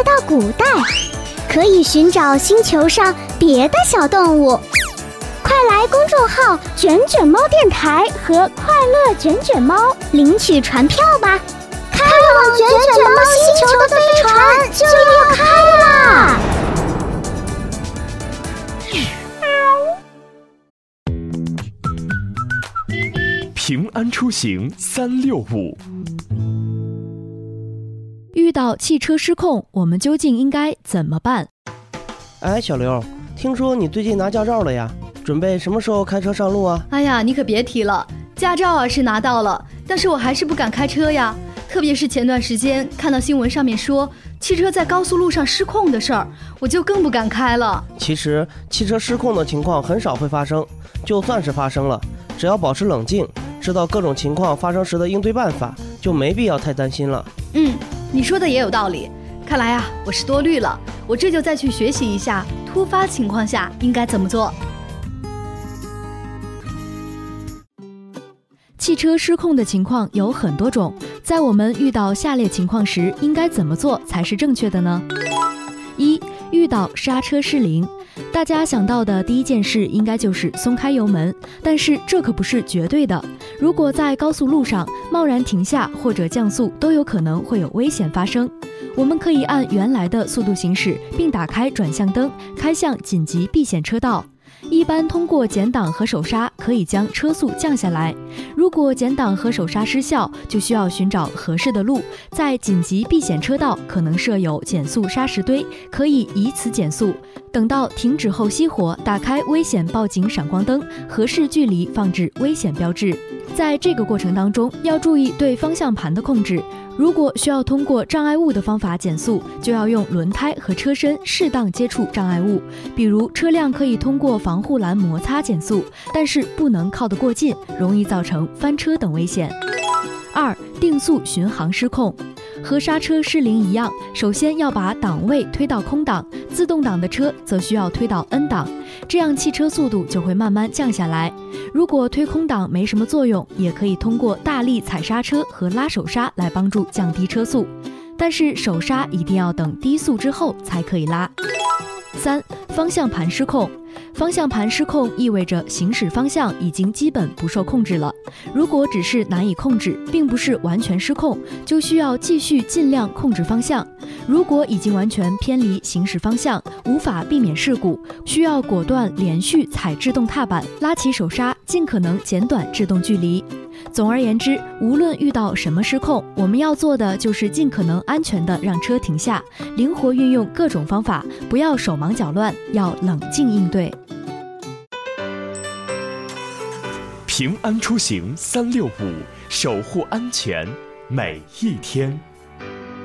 到古代，可以寻找星球上别的小动物。快来公众号“卷卷猫电台”和“快乐卷卷猫”领取船票吧！开往卷卷猫星球的飞船就要开啦！ 平安出行365。 遇到汽车失控，我们究竟应该怎么办？ 哎，小刘，听说你最近拿驾照了呀？准备什么时候开车上路啊？ 哎呀，你可别提了，驾照啊是拿到了，但是我还是不敢开车呀。特别是前段时间看到新闻上面说汽车在高速路上失控的事儿，我就更不敢开了。 其实汽车失控的情况很少会发生，就算是发生了，只要保持冷静，知道各种情况发生时的应对办法，就没必要太担心了。 你说的也有道理，看来啊我是多虑了，我这就再去学习一下突发情况下应该怎么做。 汽车失控的情况有很多种，在我们遇到下列情况时，应该怎么做才是正确的呢？1. 遇到刹车失灵，大家想到的第一件事应该就是松开油门，但是这可不是绝对的。如果在高速路上贸然停下或者降速，都有可能会有危险发生。我们可以按原来的速度行驶，并打开转向灯，开向紧急避险车道。一般通过减档和手刹可以将车速降下来。如果减档和手刹失效，就需要寻找合适的路，在紧急避险车道可能设有减速砂石堆，可以以此减速。等到停止后熄火，打开危险报警闪光灯，合适距离放置危险标志。在这个过程当中，要注意对方向盘的控制。如果需要通过障碍物的方法减速，就要用轮胎和车身适当接触障碍物，比如车辆可以通过防护栏摩擦减速，但是不能靠得过近，容易造成翻车等危险。2. 定速巡航失控。和刹车失灵一样，首先要把档位推到空档，自动挡的车则需要推到 N 档，这样汽车速度就会慢慢降下来。如果推空档没什么作用，也可以通过大力踩刹车和拉手刹来帮助降低车速，但是手刹一定要等低速之后才可以拉。3. 方向盘失控。方向盘失控意味着行驶方向已经基本不受控制了。如果只是难以控制，并不是完全失控，就需要继续尽量控制方向。如果已经完全偏离行驶方向，无法避免事故，需要果断连续踩制动踏板，拉起手刹，尽可能减短制动距离。总而言之，无论遇到什么失控，我们要做的就是尽可能安全地让车停下，灵活运用各种方法，不要手忙脚乱，要冷静应对。 平安出行365，守护安全每一天。